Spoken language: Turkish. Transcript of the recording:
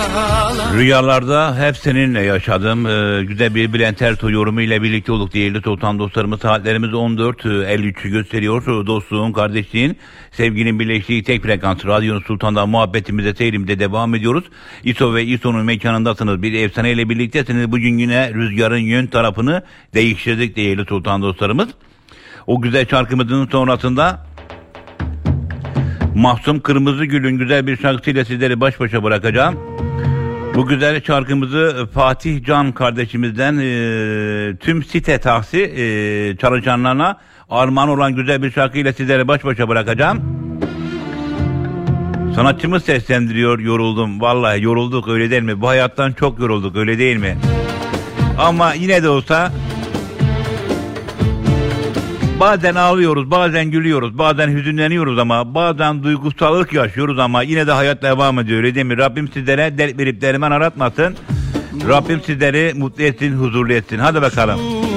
Rüyalarda hep seninle yaşadım. Güzel bir Bülent Ersoy yorumu ile birlikte olduk değerli Sultan dostlarımız. Saatlerimiz 14.53'ü gösteriyor. Dostluğun, kardeşliğin, sevginin birleştiği tek frekans Radyo Sultan'da muhabbetimize, seyrimde devam ediyoruz. İso ve İso'nun mekanındasınız. Bir efsaneyle birliktesiniz. Bugün yine rüzgarın yön tarafını değiştirdik değerli Sultan dostlarımız. O güzel şarkımızın sonrasında Mahsum Kırmızıgül'ün güzel bir şarkısıyla sizleri baş başa bırakacağım. Bu güzel şarkımızı Fatih Can kardeşimizden tüm site tahsi çalışanlarına armağan olan güzel bir şarkıyla sizleri baş başa bırakacağım. Sanatçımız seslendiriyor, yoruldum. Vallahi yorulduk, öyle değil mi? Bu hayattan çok yorulduk, öyle değil mi? Ama yine de olsa bazen ağlıyoruz, bazen gülüyoruz, bazen hüzünleniyoruz ama bazen duygusallık yaşıyoruz ama yine de hayat devam ediyor, öyle değil mi? Rabbim sizlere dert verip derman aratmasın. Rabbim sizleri mutlu etsin, huzurlu etsin. Hadi bakalım.